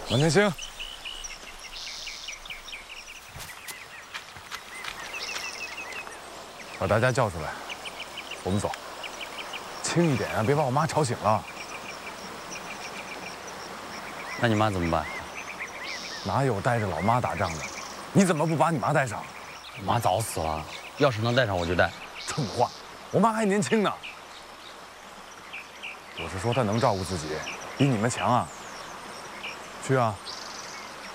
王天星，把大家叫出来，我们走。轻一点啊，别把我妈吵醒了。 那你妈怎么办？ 哪有带着老妈打仗的？你怎么不把你妈带上？ 我妈早死了，要是能带上我就带。 蠢话，我妈还年轻呢。我是说她能照顾自己，比你们强啊。去啊！